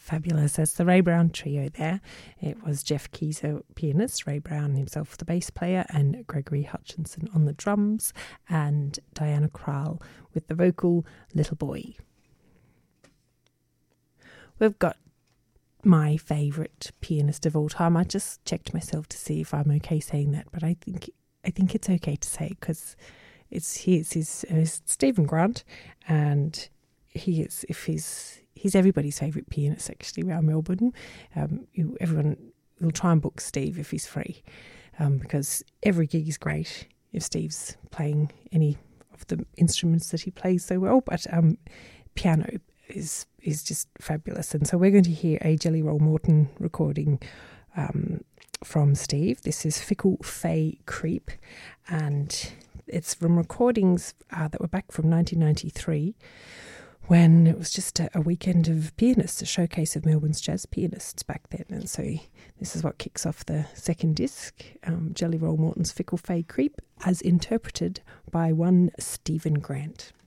Fabulous. That's the Ray Brown Trio there. It was Jeff Keyser, pianist, Ray Brown himself, the bass player, and Gregory Hutchinson on the drums, and Diana Krall with the vocal Little Boy. We've got my favourite pianist of all time. I just checked myself to see if I'm okay saying that, but I think it's okay to say, because he's Stephen Grant, and he's everybody's favourite pianist actually around Melbourne. Everyone will try and book Steve if he's free, because every gig is great if Steve's playing any of the instruments that he plays so well. But piano is just fabulous, and so we're going to hear a Jelly Roll Morton recording from Steve. This is Fickle Fay Creep, and it's from recordings that were back from 1993, when it was just a weekend of pianists, a showcase of Melbourne's jazz pianists back then. And so this is what kicks off the second disc, Jelly Roll Morton's Fickle Fay Creep, as interpreted by one Stephen Grant.